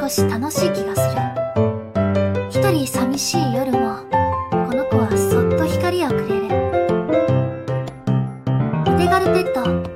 少し楽しい気がする。一人寂しい夜も、この子はそっと光をくれる。お手軽ペット